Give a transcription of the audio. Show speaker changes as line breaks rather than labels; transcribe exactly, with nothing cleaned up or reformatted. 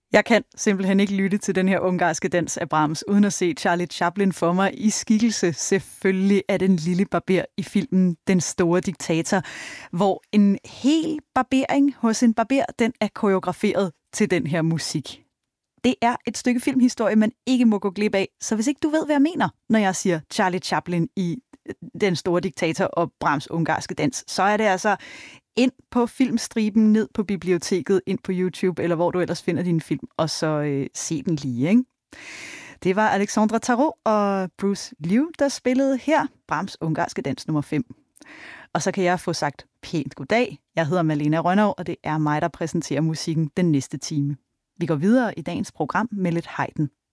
Jeg kan simpelthen ikke lytte til den her ungarske dans af Brahms, uden at se Charlie Chaplin for mig i skikkelse selvfølgelig af den lille barber i filmen Den Store Diktator, hvor en hel barbering hos en barber, den er koreograferet til den her musik. Det er et stykke filmhistorie, man ikke må gå glip af, så hvis ikke du ved, hvad jeg mener, når jeg siger Charlie Chaplin i Den Store Diktator og Brahms ungarske dans, så er det altså ind på filmstriben, ned på biblioteket, ind på YouTube, eller hvor du ellers finder din film, og så øh, se den lige, ikke? Det var Alexandra Tarot og Bruce Liu, der spillede her Brahms ungarske dans nummer fem. Og så kan jeg få sagt pænt goddag. Jeg hedder Malena Rønnow, og det er mig, der præsenterer musikken den næste time. Vi går videre i dagens program med lidt Haydn.